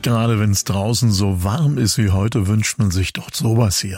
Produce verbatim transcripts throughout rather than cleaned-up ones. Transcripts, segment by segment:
Gerade wenn es draußen so warm ist wie heute, wünscht man sich doch sowas hier.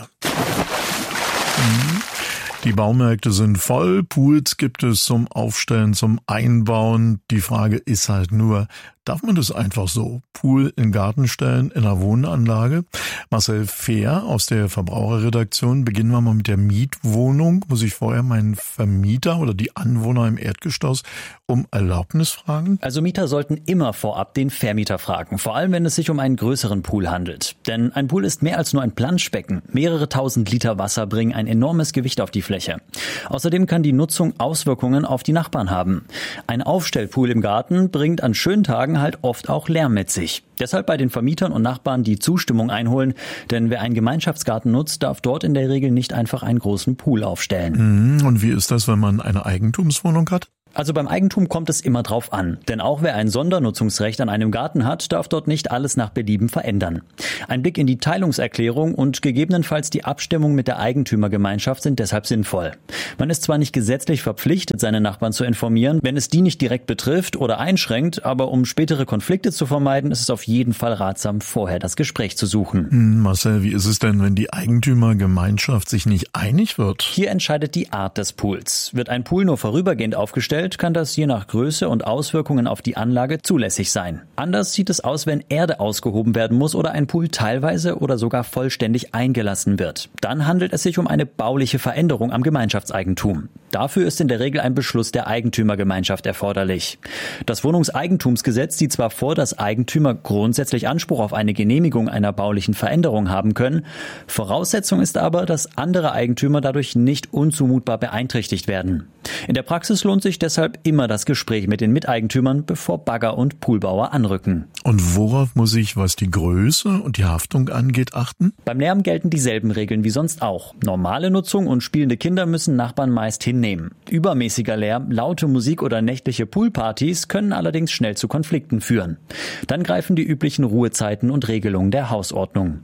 Mhm. Die Baumärkte sind voll, Pools gibt es zum Aufstellen, zum Einbauen. Die Frage ist halt nur, darf man das einfach so? Pool in den Garten stellen, in einer Wohnanlage? Marcel Fehr aus der Verbraucherredaktion. Beginnen wir mal mit der Mietwohnung. Muss ich vorher meinen Vermieter oder die Anwohner im Erdgeschoss um Erlaubnis fragen? Also Mieter sollten immer vorab den Vermieter fragen. Vor allem, wenn es sich um einen größeren Pool handelt. Denn ein Pool ist mehr als nur ein Planschbecken. Mehrere tausend Liter Wasser bringen ein enormes Gewicht auf die Fläche. Außerdem kann die Nutzung Auswirkungen auf die Nachbarn haben. Ein Aufstellpool im Garten bringt an schönen Tagen halt oft auch Lärm mit sich. Deshalb bei den Vermietern und Nachbarn die Zustimmung einholen, denn wer einen Gemeinschaftsgarten nutzt, darf dort in der Regel nicht einfach einen großen Pool aufstellen. Und wie ist das, wenn man eine Eigentumswohnung hat? Also beim Eigentum kommt es immer drauf an, denn auch wer ein Sondernutzungsrecht an einem Garten hat, darf dort nicht alles nach Belieben verändern. Ein Blick in die Teilungserklärung und gegebenenfalls die Abstimmung mit der Eigentümergemeinschaft sind deshalb sinnvoll. Man ist zwar nicht gesetzlich verpflichtet, seine Nachbarn zu informieren, wenn es die nicht direkt betrifft oder einschränkt, aber um spätere Konflikte zu vermeiden, ist es auf jeden Fall ratsam, vorher das Gespräch zu suchen. Hm, Marcel, wie ist es denn, wenn die Eigentümergemeinschaft sich nicht einig wird? Hier entscheidet die Art des Pools. Wird ein Pool nur vorübergehend aufgestellt, kann das je nach Größe und Auswirkungen auf die Anlage zulässig sein. Anders sieht es aus, wenn Erde ausgehoben werden muss oder ein Pool teilweise oder sogar vollständig eingelassen wird. Dann handelt es sich um eine bauliche Veränderung am Gemeinschaftseigentum. Dafür ist in der Regel ein Beschluss der Eigentümergemeinschaft erforderlich. Das Wohnungseigentumsgesetz sieht zwar vor, dass Eigentümer grundsätzlich Anspruch auf eine Genehmigung einer baulichen Veränderung haben können. Voraussetzung ist aber, dass andere Eigentümer dadurch nicht unzumutbar beeinträchtigt werden. In der Praxis lohnt sich deshalb immer das Gespräch mit den Miteigentümern, bevor Bagger und Poolbauer anrücken. Und worauf muss ich, was die Größe und die Haftung angeht, achten? Beim Lärm gelten dieselben Regeln wie sonst auch. Normale Nutzung und spielende Kinder müssen Nachbarn meist hinnehmen. Übermäßiger Lärm, laute Musik oder nächtliche Poolpartys können allerdings schnell zu Konflikten führen. Dann greifen die üblichen Ruhezeiten und Regelungen der Hausordnung.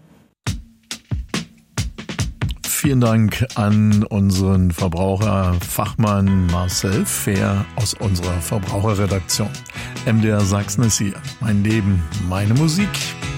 Vielen Dank an unseren Verbraucherfachmann Marcel Fehr aus unserer Verbraucherredaktion. M D R Sachsen ist hier. Mein Leben, meine Musik.